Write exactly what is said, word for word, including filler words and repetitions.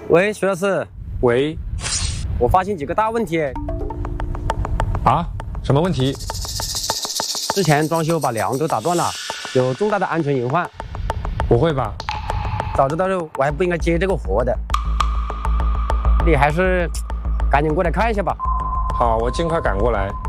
喂，徐老师， 喂， 我发现几个大问题。 啊，什么问题？ 之前装修把梁都打断了，有重大的安全隐患。 不会吧？ 早知道我还不应该接这个活的。你还是赶紧过来看一下吧。 好，我尽快赶过来。